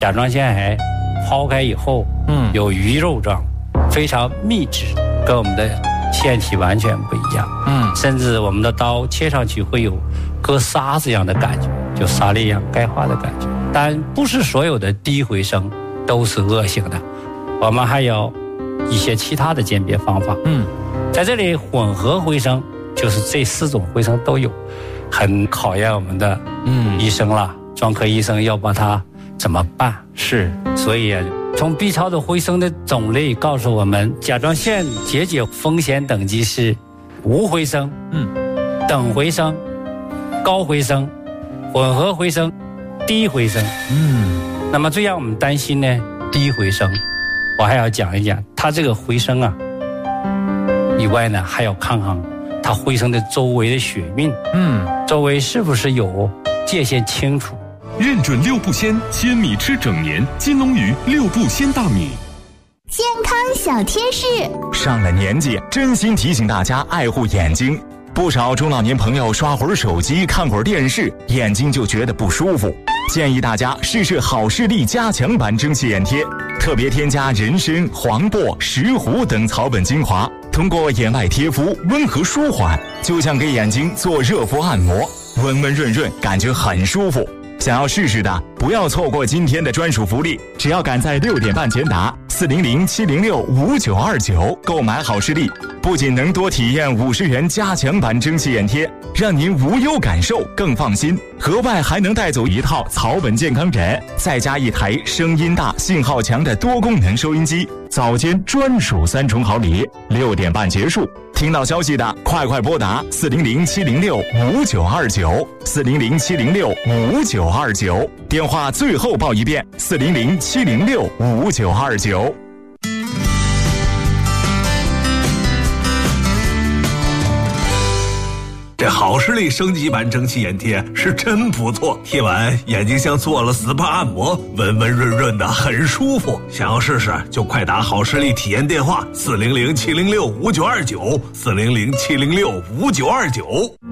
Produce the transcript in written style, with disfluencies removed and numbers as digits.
甲状腺癌剖开以后，有鱼肉状，非常密质，跟我们的腺体完全不一样。甚至我们的刀切上去会有割沙子一样的感觉，就沙粒一样钙化的感觉。但不是所有的低回声都是恶性的，我们还有一些其他的鉴别方法。在这里混合回声就是这4种回声都有，很考验我们的医生了，专科医生要把它怎么办？ 是， 所以从 B 超的回声的种类告诉我们，甲状腺结节风险等级是无回声、等回声、高回声、混合回声、低回声。那么最让我们担心呢，低回声，我还要讲一讲它这个回声啊以外呢，还要看看它回声的周围的血运，周围是不是有界限清楚。 认准六步鲜，鲜米吃整年，金龙鱼六步鲜大米。 健康小贴士， 上了年纪，真心提醒大家爱护眼睛。不少中老年朋友刷会儿手机，看会儿电视，眼睛就觉得不舒服。建议大家试试好视力加强版蒸汽眼贴，特别添加人参、黄柏、石斛等草本精华，通过眼外贴敷温和舒缓，就像给眼睛做热敷按摩，温温润润，感觉很舒服。想要试试的，不要错过今天的专属福利，只要赶在6点半前打400-706-5929购买好视力，不仅能多体验50元加强版蒸汽眼贴，让您无忧感受更放心，额外还能带走一套草本健康枕，再加一台声音大信号强的多功能收音机，早间专属3重好礼。6点半结束，听到消息的快拨打400-706-5929 400-706-5929，电话最后报一遍400-706-5929。 这好视力升级版蒸汽眼贴是真不错，贴完眼睛像做了 SPA 按摩，温温润润的，很舒服。想要试试就快打好视力体验电话400-706-5929 400-706-5929。